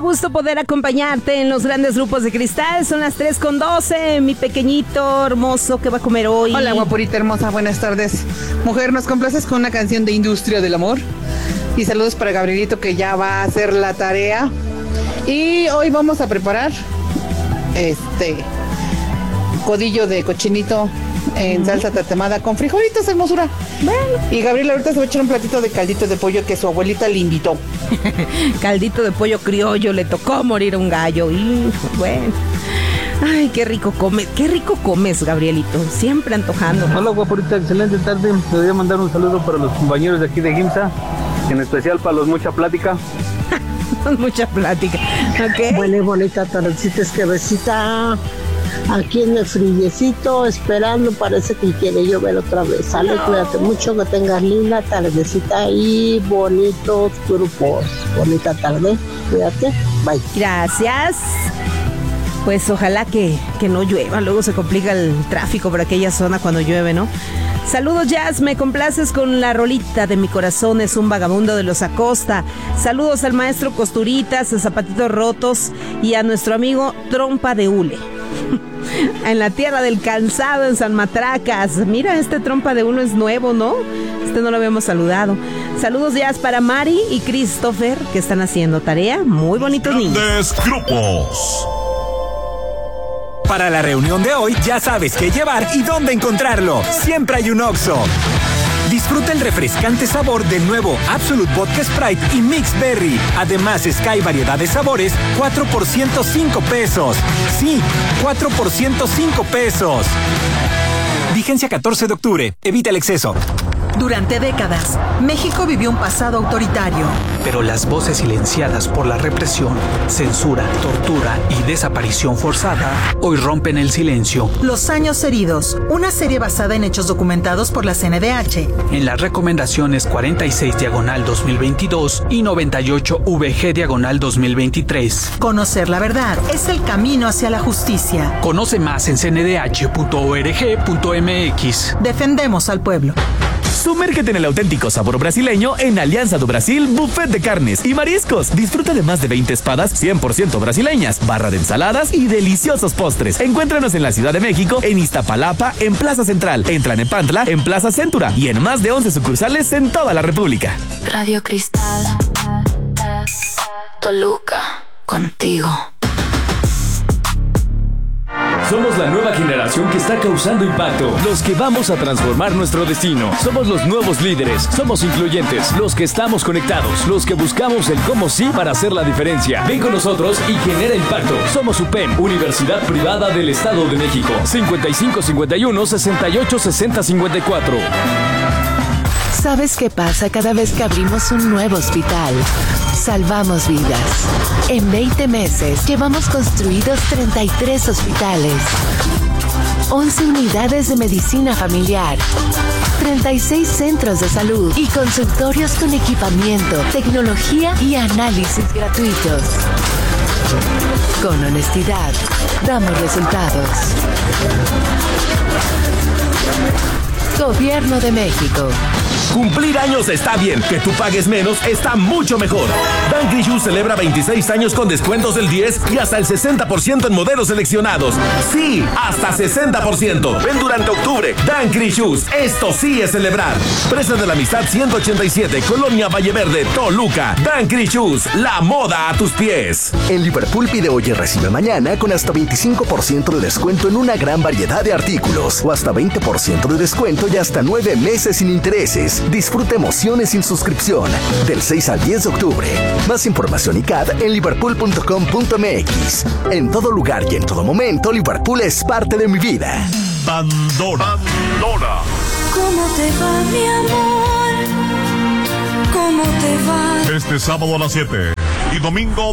gusto poder acompañarte en los grandes grupos de cristal. Son las 3:12, mi pequeñito hermoso, ¿qué va a comer hoy? Hola, guapurita hermosa, buenas tardes. Mujer, nos complaces con una canción de Industria del Amor. Y saludos para Gabrielito, que ya va a hacer la tarea. Y hoy vamos a preparar codillo de cochinito en salsa tatemada con frijolitos, hermosura. Bueno. Y Gabriel ahorita se va a echar un platito de caldito de pollo que su abuelita le invitó. Caldito de pollo criollo, le tocó morir un gallo. Y bueno. Ay, qué rico comes, Gabrielito. Siempre antojando. Hola, guapurita, excelente tarde. Le voy a mandar un saludo para los compañeros de aquí de GIMSA, en especial para los Mucha Plática. Mucha plática. ¿Okay? Buena y bonita tardecita, es que besita. Aquí en el frillecito, esperando, parece que quiere llover otra vez. Sale, cuídate mucho, que tengas linda tardecita y bonitos grupos. Bonita tarde, cuídate, bye. Gracias. Pues ojalá que no llueva, luego se complica el tráfico por aquella zona cuando llueve, ¿no? Saludos, Jazz, me complaces con la rolita de mi corazón, es un vagabundo de los Acosta. Saludos al maestro Costuritas, a Zapatitos Rotos y a nuestro amigo Trompa de Hule. En la tierra del cansado, en San Matracas. Mira, este Trompa de Hule es nuevo, ¿no? Este no lo habíamos saludado. Saludos, Jazz, para Mari y Christopher, que están haciendo tarea. Muy bonitos niños. Grandes grupos. Para la reunión de hoy, ya sabes qué llevar y dónde encontrarlo. Siempre hay un Oxxo. Disfruta el refrescante sabor del nuevo Absolute Vodka Sprite y Mix Berry. Además, Sky variedad de sabores, 4 por 105 pesos. Sí, 4 por 105 pesos. Vigencia 14 de octubre. Evita el exceso. Durante décadas, México vivió un pasado autoritario. Pero las voces silenciadas por la represión, censura, tortura y desaparición forzada hoy rompen el silencio. Los años heridos, una serie basada en hechos documentados por la CNDH. En las recomendaciones 46/2022 y 98/VG/2023. Conocer la verdad es el camino hacia la justicia. Conoce más en cndh.org.mx. Defendemos al pueblo. Sumérgete en el auténtico sabor brasileño en Alianza do Brasil Buffet de carnes y mariscos. Disfruta de más de 20 espadas 100% brasileñas, barra de ensaladas y deliciosos postres. Encuéntranos en la Ciudad de México, en Iztapalapa, en Plaza Central, en Tlalnepantla, en Plaza Centura y en más de 11 sucursales en toda la República. Radio Cristal, Toluca, contigo. Somos la nueva generación que está causando impacto. Los que vamos a transformar nuestro destino. Somos los nuevos líderes. Somos incluyentes. Los que estamos conectados. Los que buscamos el cómo sí para hacer la diferencia. Ven con nosotros y genera impacto. Somos UPEM, Universidad Privada del Estado de México. 5551-686054. ¿Sabes qué pasa cada vez que abrimos un nuevo hospital? Salvamos vidas. En 20 meses llevamos construidos 33 hospitales, 11 unidades de medicina familiar, 36 centros de salud y consultorios con equipamiento, tecnología y análisis gratuitos. Con honestidad, damos resultados. Gobierno de México. Cumplir años está bien, que tú pagues menos está mucho mejor. Dan Shoes celebra 26 años con descuentos del 10 y hasta el 60% en modelos seleccionados. Sí, hasta 60%. Ven durante octubre. Dan Shoes, esto sí es celebrar. Presa de la Amistad 187, Colonia Valle Verde, Toluca. Dan Shoes, la moda a tus pies. En Liverpool pide hoy y recibe mañana con hasta 25% de descuento en una gran variedad de artículos o hasta 20% de descuento y hasta 9 meses sin intereses. Disfruta emociones sin suscripción. Del 6 al 10 de octubre. Más información y CAD en liverpool.com.mx. En todo lugar y en todo momento, Liverpool es parte de mi vida. Pandora. ¿Cómo te va, mi amor? ¿Cómo te va? Este sábado a las 7 y domingo